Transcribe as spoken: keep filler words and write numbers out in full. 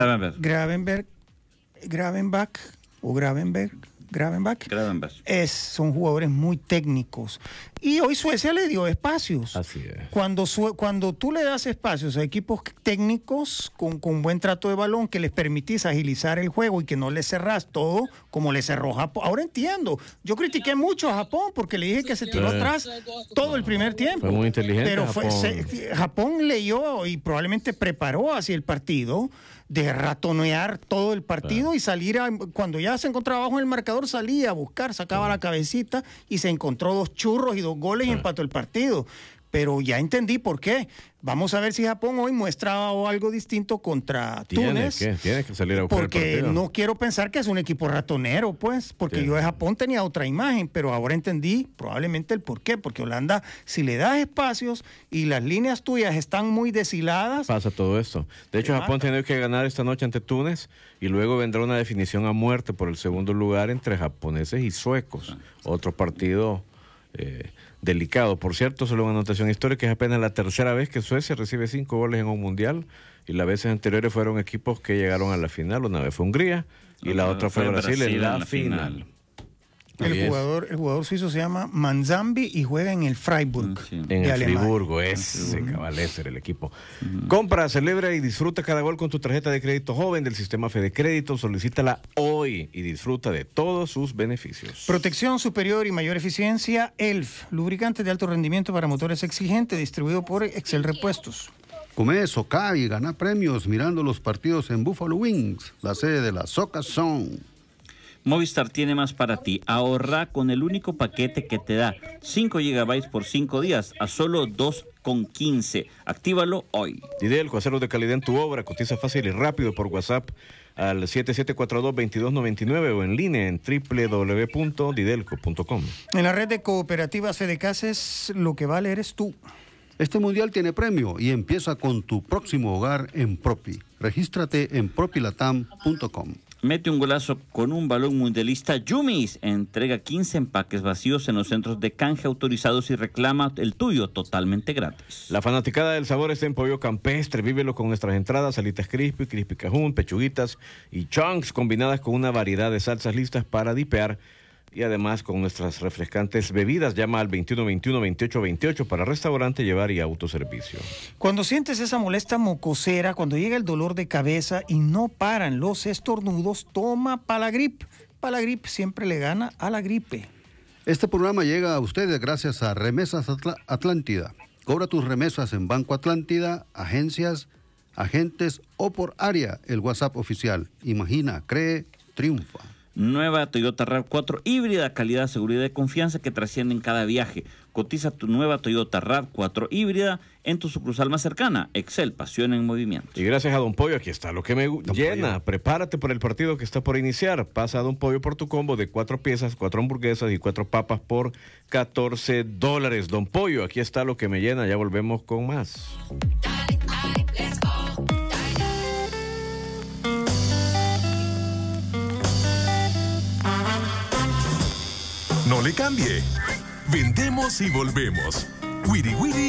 Gravenberg. Gravenberg, Gravenbach o Gravenberg, Gravenbach, Gravenberg. Es, son jugadores muy técnicos. Y hoy Suecia le dio espacios. Así es. Cuando, su, cuando tú le das espacios a equipos técnicos con, con buen trato de balón, que les permitís agilizar el juego y que no les cerrás todo como le cerró Japón. Ahora entiendo. Yo critiqué mucho a Japón porque le dije que se tiró Sí. atrás todo el primer tiempo. Fue muy inteligente Pero fue, Japón. se, Japón leyó y probablemente preparó hacia el partido de ratonear todo el partido Claro. y salir a, cuando ya se encontraba abajo en el marcador, salía a buscar, sacaba la cabecita y se encontró dos churros y dos goles y Claro. empató el partido. Pero ya entendí por qué. Vamos a ver si Japón hoy muestra algo distinto contra Tiene Túnez. que, tiene que salir a buscar Porque el partido. no quiero pensar que es un equipo ratonero, pues, porque Sí. yo de Japón tenía otra imagen, pero ahora entendí probablemente el por qué, porque Holanda, si le das espacios y las líneas tuyas están muy deshiladas, Pasa todo esto. De hecho, Se Japón mata. tiene que ganar esta noche ante Túnez y luego vendrá una definición a muerte por el segundo lugar entre japoneses y suecos. Otro partido eh, delicado. Por cierto, solo una anotación histórica, es apenas la tercera vez que Suecia recibe cinco goles en un mundial y las veces anteriores fueron equipos que llegaron a la final. Una vez fue Hungría y la otra fue Brasil, en la, final. Así el es. jugador, el jugador suizo se llama Manzambi y juega en el Freiburg. Sí. En de el Alemania. Friburgo, ese cabal, ese era el equipo. Compra, celebra y disfruta cada gol con tu tarjeta de crédito joven del sistema Fede Crédito. Solicítala hoy y disfruta de todos sus beneficios. Protección superior y mayor eficiencia, E L F, lubricante de alto rendimiento para motores exigentes, distribuido por Excel Repuestos. Come, soca y gana premios mirando los partidos en Buffalo Wings, la sede de la Soca Zone. Movistar tiene más para ti. Ahorra con el único paquete que te da cinco gigabytes por cinco días a solo dos con quince. Actívalo hoy. Didelco, acero de calidad en tu obra. Cotiza fácil y rápido por WhatsApp al siete siete cuatro dos, dos dos nueve nueve o en línea en doble u doble u doble u punto didelco punto com. En la red de cooperativas Fedecases, lo que vale eres tú. Este mundial tiene premio y empieza con tu próximo hogar en Propi. Regístrate en propilatam punto com. Mete un golazo con un balón mundialista Yumis. Entrega quince empaques vacíos en los centros de canje autorizados y reclama el tuyo totalmente gratis. La fanaticada del sabor está en Pollo Campestre. Vívelo con nuestras entradas, alitas crispy, crispy cajún, pechuguitas y chunks combinadas con una variedad de salsas listas para dipear. Y además con nuestras refrescantes bebidas. Llama al veintiuno veintiuno veintiocho veintiocho para restaurante, llevar y autoservicio. Cuando sientes esa molesta mocosera, cuando llega el dolor de cabeza y no paran los estornudos, toma Palagrip. Palagrip siempre le gana a la gripe. Este programa llega a ustedes gracias a Remesas Atl- Atlántida. Cobra tus remesas en Banco Atlántida, agencias, agentes o por área. El WhatsApp oficial. Imagina, cree, triunfa. Nueva Toyota RAV cuatro híbrida, calidad, seguridad y confianza que trasciende en cada viaje. Cotiza tu nueva Toyota RAV cuatro híbrida en tu sucursal más cercana. Excel, pasión en movimiento. Y gracias a Don Pollo, aquí está lo que me gu- Don llena. Pollo. Prepárate por el partido que está por iniciar. Pasa a Don Pollo por tu combo de cuatro piezas, cuatro hamburguesas y cuatro papas por catorce dólares. Don Pollo, aquí está lo que me llena. Ya volvemos con más. No le cambie. Vendemos y volvemos. Wiri Wiri